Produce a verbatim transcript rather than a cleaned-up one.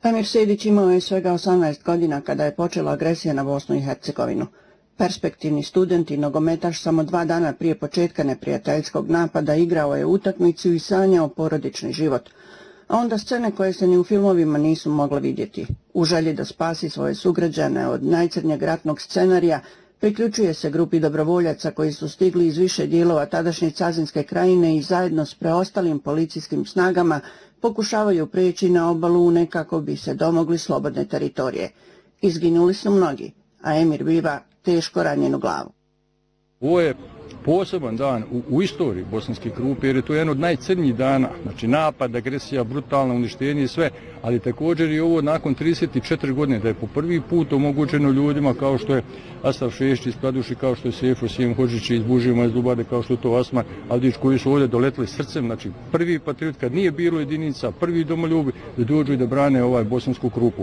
Emir Sejdić imao je svega osamnaest godina kada je počela agresija na Bosnu i Hercegovinu. Perspektivni student i nogometaš samo dva dana prije početka neprijateljskog napada igrao je utakmicu i sanjao porodični život. A onda scene koje se ni u filmovima nisu mogle vidjeti. U želji da spasi svoje sugrađane od najcrnjeg ratnog scenarija, priključuje se grupi dobrovoljaca koji su stigli iz više dijelova tadašnje Cazinske krajine i zajedno s preostalim policijskim snagama pokušavaju preći na obalu nekako bi se domogli slobodne teritorije. Izginuli su mnogi, a Emir biva teško ranjen u glavu. Ovo je poseban dan u, u istoriji bosanske grupe jer je to jedan od najcrnjih dana, znači napad, agresija, brutalno uništenje i sve, ali također i ovo nakon trideset četiri godine da je po prvi put omogućeno ljudima kao što je Asaf Šešć iz Kladuši, kao što je Sefo Sijem Hodžić iz Bužima, iz Lubade, kao što je to Asman Avdić koji su ovdje doletili srcem, znači prvi patriot kad nije bilo jedinica, prvi domoljubi da dođu i da brane ovaj bosansku grupu.